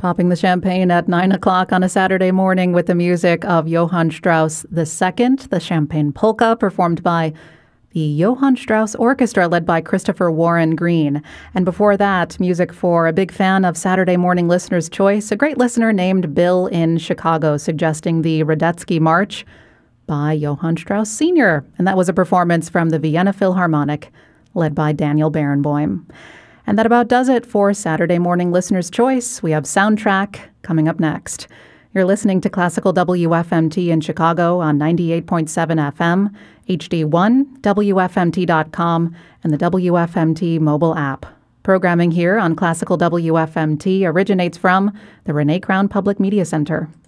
Popping the champagne at 9 o'clock on a Saturday morning with the music of Johann Strauss II, the Champagne Polka, performed by the Johann Strauss Orchestra, led by Christopher Warren Green. And before that, music for a big fan of Saturday Morning Listener's Choice, a great listener named Bill in Chicago, suggesting the Radetzky March by Johann Strauss Sr. And that was a performance from the Vienna Philharmonic, led by Daniel Barenboim. And that about does it for Saturday Morning Listener's Choice. We have Soundtrack coming up next. You're listening to Classical WFMT in Chicago on 98.7 FM, HD1, WFMT.com, and the WFMT mobile app. Programming here on Classical WFMT originates from the Renee Crown Public Media Center.